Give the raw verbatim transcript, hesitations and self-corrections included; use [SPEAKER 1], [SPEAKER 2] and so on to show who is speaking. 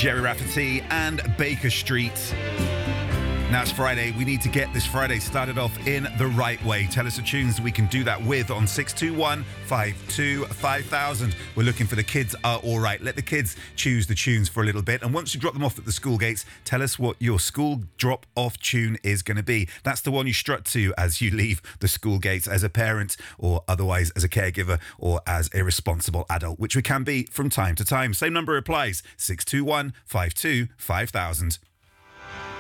[SPEAKER 1] Jerry Rafferty and Baker Street. Now it's Friday. We need to get this Friday started off in the right way. Tell us the tunes we can do that with on six two one, five two five thousand. We're looking for the kids are all right. Let the kids choose the tunes for a little bit. And once you drop them off at the school gates, tell us what your school drop-off tune is going to be. That's the one you strut to as you leave the school gates as a parent or otherwise as a caregiver or as a responsible adult, which we can be from time to time. Same number applies, six two one, five two five thousand.